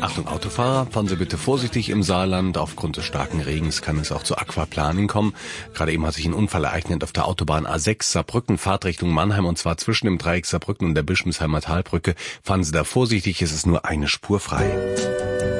Achtung Autofahrer, fahren Sie bitte vorsichtig im Saarland. Aufgrund des starken Regens kann es auch zu Aquaplaning kommen. Gerade eben hat sich ein Unfall ereignet auf der Autobahn A6 Saarbrücken, Fahrtrichtung Mannheim, und zwar zwischen dem Dreieck Saarbrücken und der Bischmisheimer Talbrücke. Fahren Sie da vorsichtig, es ist nur eine Spur frei.